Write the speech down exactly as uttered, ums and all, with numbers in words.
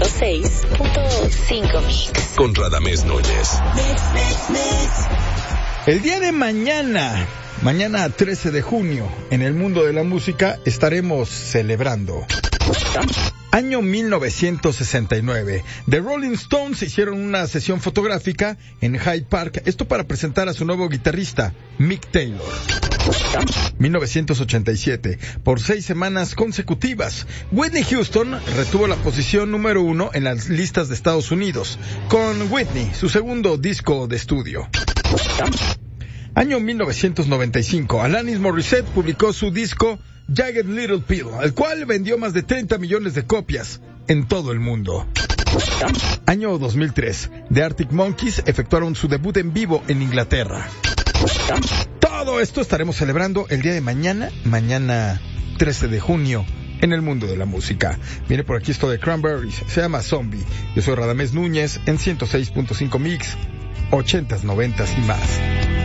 ciento seis punto cinco Mix. Con Radamés Núñez. El día de mañana, mañana trece de junio, en el mundo de la música estaremos celebrando. Año mil novecientos sesenta y nueve. The Rolling Stones hicieron una sesión fotográfica en Hyde Park, esto para presentar a su nuevo guitarrista, Mick Taylor. mil novecientos ochenta y siete. Por seis semanas consecutivas, Whitney Houston retuvo la posición número uno en las listas de Estados Unidos, con Whitney, su segundo disco de estudio. Año mil novecientos noventa y cinco. Alanis Morissette publicó su disco Jagged Little Pill, el cual vendió más de treinta millones de copias en todo el mundo. Año dos mil tres. The Arctic Monkeys efectuaron su debut en vivo en Inglaterra. Todo esto estaremos celebrando el día de mañana, mañana trece de junio, en el mundo de la música. Viene por aquí esto de Cranberries, se llama Zombie. Yo soy Radamés Núñez en ciento seis punto cinco Mix, ochentas, noventas y más.